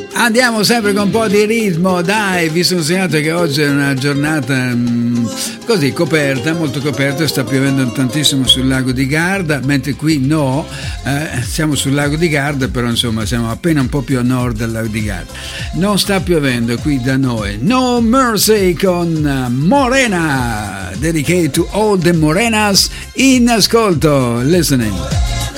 Andiamo sempre con un po' di ritmo, dai, vi sono segnato che oggi è una giornata così coperta, molto coperta, sta piovendo tantissimo sul lago di Garda, mentre qui no, siamo sul lago di Garda, però insomma siamo appena un po' più a nord del lago di Garda. Non sta piovendo qui da noi. No Mercy con Morena, dedicated to all the Morenas in ascolto, listening.